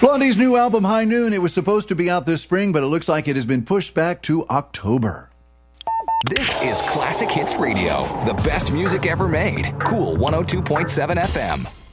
Blondie's new album, High Noon, it was supposed to be out this spring, but it looks like it has been pushed back to October. This is Classic Hits Radio, the best music ever made. Cool 102.7 FM.